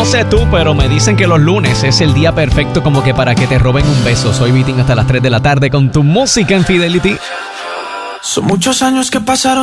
No sé tú, pero me dicen que los lunes es el día perfecto como que para que te roben un beso. Soy Vitín hasta las 3 de la tarde con tu música en Fidelity. Son muchos años que pasaron